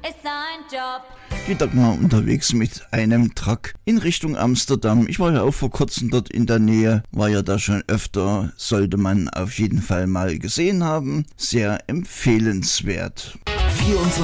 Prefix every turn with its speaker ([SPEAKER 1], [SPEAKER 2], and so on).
[SPEAKER 1] ist sein Job.
[SPEAKER 2] Die Dagmar unterwegs mit einem Truck in Richtung Amsterdam. Ich war ja auch vor kurzem dort in der Nähe, war ja da schon öfter, sollte man auf jeden Fall mal gesehen haben. Sehr empfehlenswert.
[SPEAKER 3] 24